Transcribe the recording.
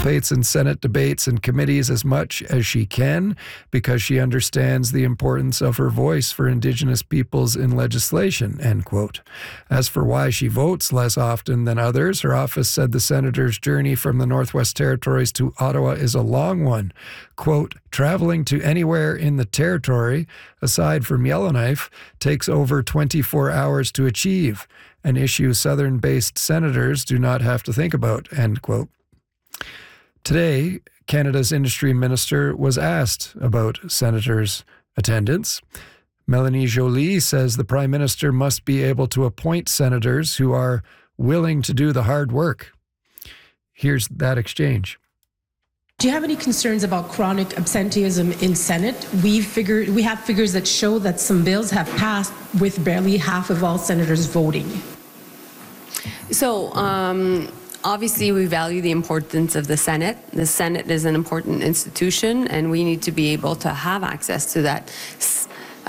participates in Senate debates and committees as much as she can because she understands the importance of her voice for Indigenous peoples in legislation, end quote. As for why she votes less often than others, her office said the senator's journey from the Northwest Territories to Ottawa is a long one. Quote, traveling to anywhere in the territory, aside from Yellowknife, takes over 24 hours to achieve, an issue Southern-based senators do not have to think about, end quote. Today, Canada's industry minister was asked about senators' attendance. Melanie Joly says the Prime Minister must be able to appoint senators who are willing to do the hard work. Here's that exchange. Do you have any concerns about chronic absenteeism in Senate? We have figures that show that some bills have passed with barely half of all senators voting. So, obviously, we value the importance of the Senate. The Senate is an important institution, and we need to be able to have access to that